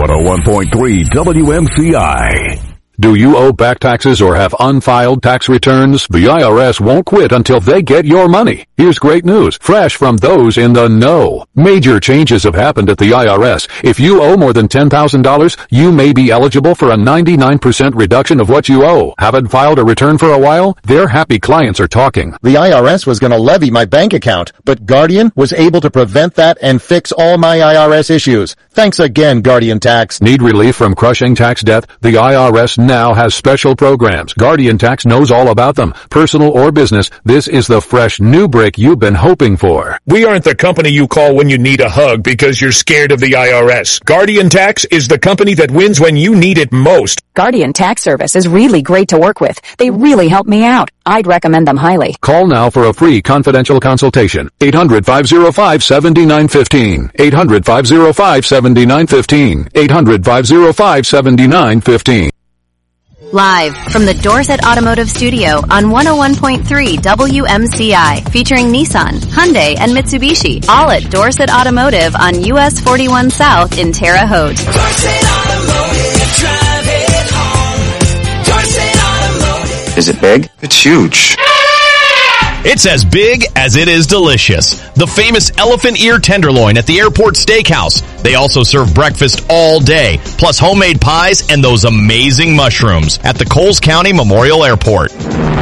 101.3 WMCI. Do you owe back taxes or have unfiled tax returns? The IRS won't quit until they get your money. Here's great news, fresh from those in the know. Major changes have happened at the IRS. If you owe more than $10,000, you may be eligible for a 99% reduction of what you owe. Haven't filed a return for a while? Their happy clients are talking. The IRS was going to levy my bank account, but Guardian was able to prevent that and fix all my IRS issues. Thanks again, Guardian Tax. Need relief from crushing tax debt? The IRS now has special programs. Guardian Tax knows all about them. Personal or business, this is the fresh new break you've been hoping for. We aren't the company you call when you need a hug because you're scared of the IRS. Guardian Tax is the company that wins when you need it most. Guardian Tax Service is really great to work with. They really help me out. I'd recommend them highly. Call now for a free confidential consultation. 800-505-7915. 800-505-7915. 800-505-7915. Live from the Dorset Automotive Studio on 101.3 WMCI, featuring Nissan, Hyundai, and Mitsubishi, all at Dorset Automotive on US 41 South in Terre Haute. Dorset Automotive, drive it home. Dorset Automotive. Is it big? It's huge. It's as big as it is delicious. The famous elephant ear tenderloin at the Airport Steakhouse. They also serve breakfast all day, plus homemade pies and those amazing mushrooms at the Coles County Memorial Airport.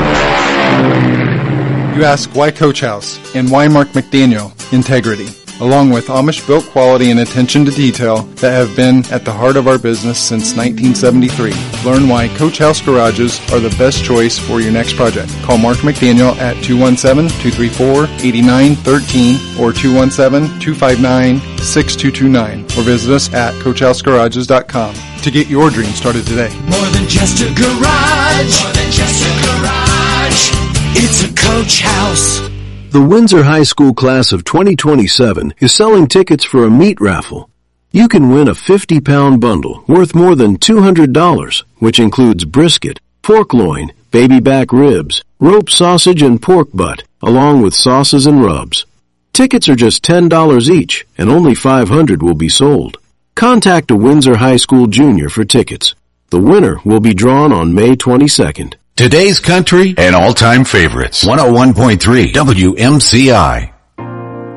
You ask why Coach House and why Mark McDaniel? Integrity, along with Amish-built quality and attention to detail that have been at the heart of our business since 1973. Learn why Coach House garages are the best choice for your next project. Call Mark McDaniel at 217-234-8913 or 217-259-6229 or visit us at CoachHouseGarages.com to get your dream started today. More than just a garage. More than just a garage. It's a Coach House. The Windsor High School class of 2027 is selling tickets for a meat raffle. You can win a 50-pound bundle worth more than $200, which includes brisket, pork loin, baby back ribs, rope sausage, and pork butt, along with sauces and rubs. Tickets are just $10 each, and only 500 will be sold. Contact a Windsor High School junior for tickets. The winner will be drawn on May 22nd. Today's country and all-time favorites. 101.3 WMCI.